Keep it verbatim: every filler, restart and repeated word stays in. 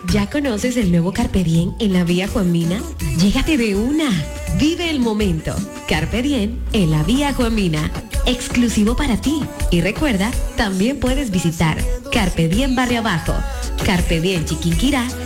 ¿Ya conoces el nuevo Carpe Diem en la vía Juan Mina? Llégate de una. Vive el momento. Carpe Diem en la vía Juan Mina. Exclusivo para ti. Y recuerda, también puedes visitar Carpe Diem Barrio Abajo, Carpe Diem Chiquinquirá